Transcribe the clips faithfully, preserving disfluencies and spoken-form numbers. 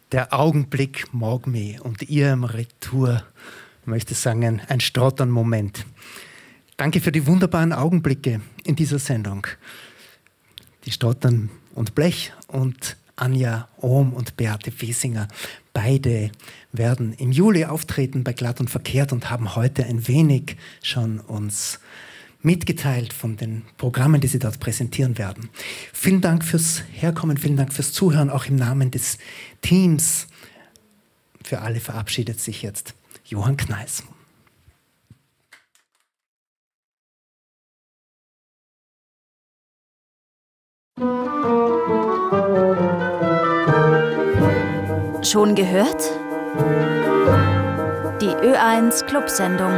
Der Augenblick mag mich und ihr im Retour, möchte sagen, ein Stottern-Moment. Danke für die wunderbaren Augenblicke in dieser Sendung. Die Stottern und Blech und Anja Ohm und Beate Wiesinger, beide werden im Juli auftreten bei Glatt und Verkehrt und haben heute ein wenig schon uns mitgeteilt von den Programmen, die sie dort präsentieren werden. Vielen Dank fürs Herkommen, vielen Dank fürs Zuhören, auch im Namen des Teams. Für alle verabschiedet sich jetzt Johann Kneis. Schon gehört? Die Ö eins Clubsendung.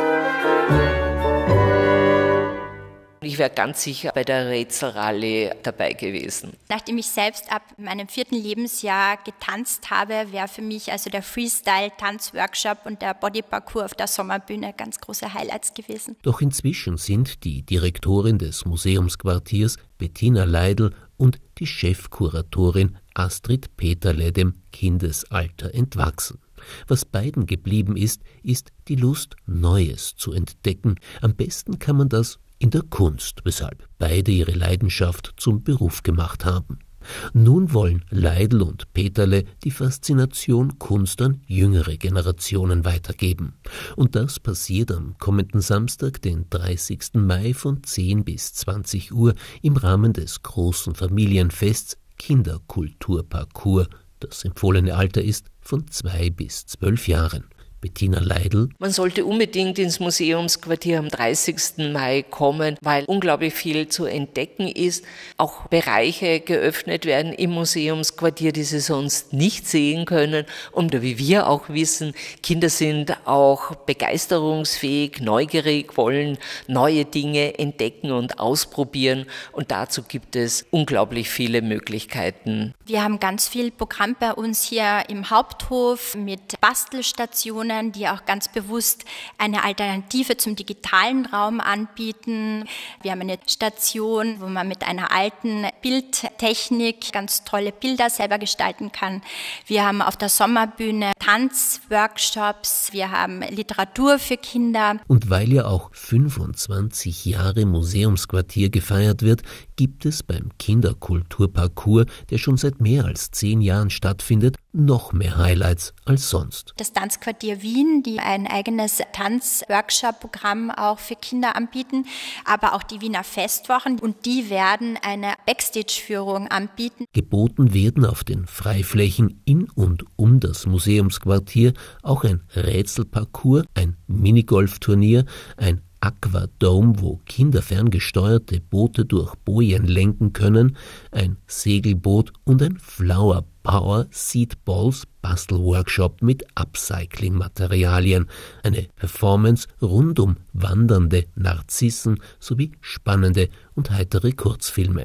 Ich wäre ganz sicher bei der Rätselrallye dabei gewesen. Nachdem ich selbst ab meinem vierten Lebensjahr getanzt habe, wäre für mich also der Freestyle-Tanzworkshop und der Bodyparcours auf der Sommerbühne ganz große Highlights gewesen. Doch inzwischen sind die Direktorin des Museumsquartiers Bettina Leidl und die Chefkuratorin Astrid Peterle dem Kindesalter entwachsen. Was beiden geblieben ist, ist die Lust, Neues zu entdecken. Am besten kann man das in der Kunst, weshalb beide ihre Leidenschaft zum Beruf gemacht haben. Nun wollen Leidl und Peterle die Faszination Kunst an jüngere Generationen weitergeben. Und das passiert am kommenden Samstag, den dreißigsten Mai von zehn bis zwanzig Uhr im Rahmen des großen Familienfests Kinderkulturparcours. Das empfohlene Alter ist von zwei bis zwölf Jahren. Bettina Leidl. Man sollte unbedingt ins Museumsquartier am dreißigsten Mai kommen, weil unglaublich viel zu entdecken ist. Auch Bereiche geöffnet werden im Museumsquartier, die sie sonst nicht sehen können. Und wie wir auch wissen, Kinder sind auch begeisterungsfähig, neugierig, wollen neue Dinge entdecken und ausprobieren. Und dazu gibt es unglaublich viele Möglichkeiten. Wir haben ganz viel Programm bei uns hier im Haupthof mit Bastelstationen, die auch ganz bewusst eine Alternative zum digitalen Raum anbieten. Wir haben eine Station, wo man mit einer alten Bildtechnik ganz tolle Bilder selber gestalten kann. Wir haben auf der Sommerbühne Tanzworkshops, wir haben Literatur für Kinder. Und weil ja auch fünfundzwanzig Jahre Museumsquartier gefeiert wird, gibt es beim Kinderkulturparcours, der schon seit mehr als zehn Jahren stattfindet, noch mehr Highlights als sonst. Das Tanzquartier Wien, die ein eigenes Tanzworkshop-Programm auch für Kinder anbieten, aber auch die Wiener Festwochen, und die werden eine Backstage-Führung anbieten. Geboten werden auf den Freiflächen in und um das Museumsquartier auch ein Rätselparcours, ein Minigolfturnier, ein Aquadome, wo Kinder ferngesteuerte Boote durch Bojen lenken können, ein Segelboot und ein Flower Power Seed Balls Bastelworkshop mit Upcycling-Materialien, eine Performance rund um wandernde Narzissen sowie spannende und heitere Kurzfilme.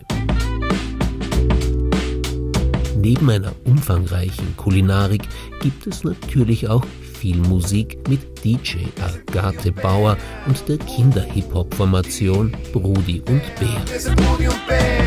Neben einer umfangreichen Kulinarik gibt es natürlich auch viel Musik mit D J Agathe Bauer und der Kinder-Hip-Hop-Formation Brudi und Bär.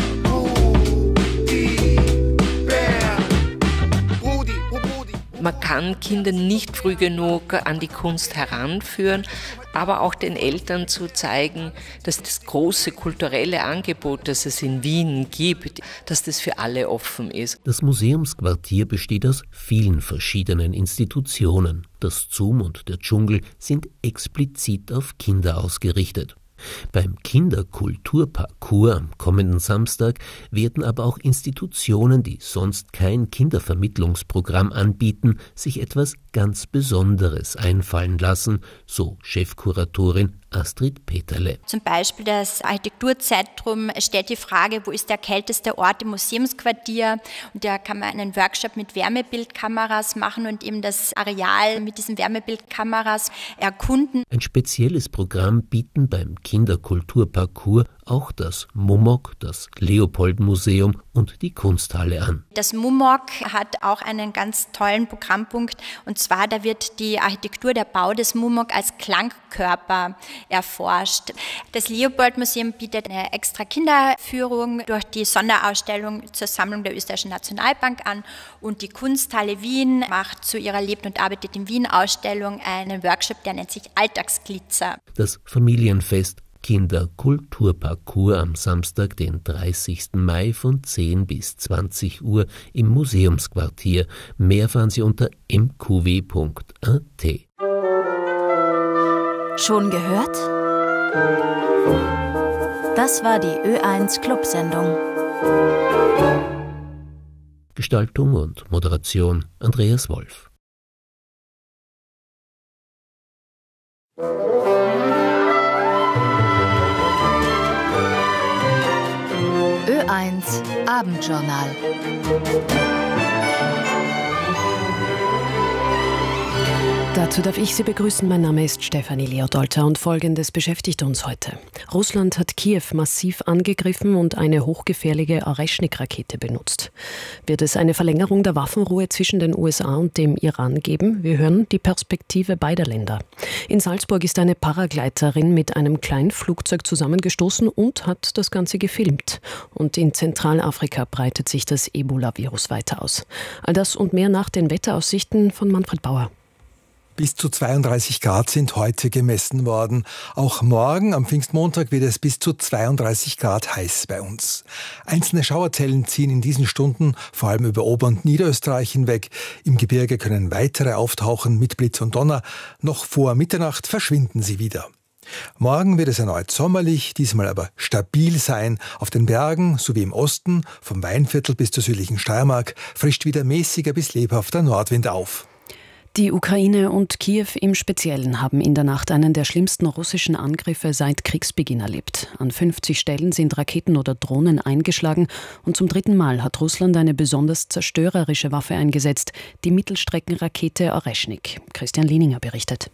Man kann Kinder nicht früh genug an die Kunst heranführen, aber auch den Eltern zu zeigen, dass das große kulturelle Angebot, das es in Wien gibt, dass das für alle offen ist. Das Museumsquartier besteht aus vielen verschiedenen Institutionen. Das Zoom und der Dschungel sind explizit auf Kinder ausgerichtet. Beim Kinderkulturparcours am kommenden Samstag werden aber auch Institutionen, die sonst kein Kindervermittlungsprogramm anbieten, sich etwas ganz Besonderes einfallen lassen, so Chefkuratorin Astrid Peterle. Zum Beispiel das Architekturzentrum stellt die Frage, wo ist der kälteste Ort im Museumsquartier? Und da kann man einen Workshop mit Wärmebildkameras machen und eben das Areal mit diesen Wärmebildkameras erkunden. Ein spezielles Programm bieten beim Kinderkulturparcours auch das MUMOG, das Leopold-Museum und die Kunsthalle an. Das MUMOG hat auch einen ganz tollen Programmpunkt, und zwar da wird die Architektur, der Bau des MUMOG als Klangkörper erforscht. Das Leopold-Museum bietet eine extra Kinderführung durch die Sonderausstellung zur Sammlung der Österreichischen Nationalbank an, und die Kunsthalle Wien macht zu ihrer Lebt und arbeitet in Wien Ausstellung einen Workshop, der nennt sich Alltagsglitzer. Das Familienfest Kinderkulturparcours am Samstag, den dreißigsten Mai von zehn bis zwanzig Uhr im Museumsquartier. Mehr erfahren Sie unter m q w punkt a t. Schon gehört? Das war die Ö eins Clubsendung. Gestaltung und Moderation Andreas Wolf. Ö eins Abendjournal. Dazu darf ich Sie begrüßen. Mein Name ist Stefanie Leodolter und Folgendes beschäftigt uns heute. Russland hat Kiew massiv angegriffen und eine hochgefährliche Oreschnik-Rakete benutzt. Wird es eine Verlängerung der Waffenruhe zwischen den U S A und dem Iran geben? Wir hören die Perspektive beider Länder. In Salzburg ist eine Paragleiterin mit einem kleinen Flugzeug zusammengestoßen und hat das Ganze gefilmt. Und in Zentralafrika breitet sich das Ebola-Virus weiter aus. All das und mehr nach den Wetteraussichten von Manfred Bauer. Bis zu zweiunddreißig Grad sind heute gemessen worden. Auch morgen, am Pfingstmontag, wird es bis zu zweiunddreißig Grad heiß bei uns. Einzelne Schauerzellen ziehen in diesen Stunden vor allem über Ober- und Niederösterreich hinweg. Im Gebirge können weitere auftauchen mit Blitz und Donner. Noch vor Mitternacht verschwinden sie wieder. Morgen wird es erneut sommerlich, diesmal aber stabil sein. Auf den Bergen sowie im Osten, vom Weinviertel bis zur südlichen Steiermark, frischt wieder mäßiger bis lebhafter Nordwind auf. Die Ukraine und Kiew im Speziellen haben in der Nacht einen der schlimmsten russischen Angriffe seit Kriegsbeginn erlebt. An fünfzig Stellen sind Raketen oder Drohnen eingeschlagen und zum dritten Mal hat Russland eine besonders zerstörerische Waffe eingesetzt, die Mittelstreckenrakete Oreschnik. Christian Lieninger berichtet.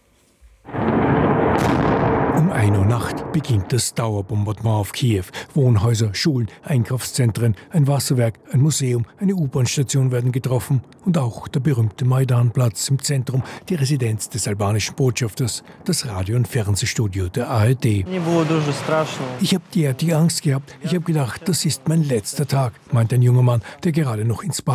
Um ein Uhr Nacht beginnt das Dauerbombardement auf Kiew. Wohnhäuser, Schulen, Einkaufszentren, ein Wasserwerk, ein Museum, eine U-Bahn-Station werden getroffen. Und auch der berühmte Maidanplatz im Zentrum, die Residenz des albanischen Botschafters, das Radio- und Fernsehstudio der A R D. Ich habe derartige Angst gehabt. Ich habe gedacht, das ist mein letzter Tag, meint ein junger Mann, der gerade noch ins Bad